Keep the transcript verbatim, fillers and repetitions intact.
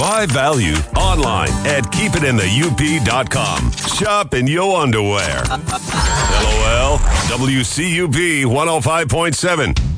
Buy value online at keep it in the U P dot com. Shop in your underwear. LOL. W C U B one oh five point seven.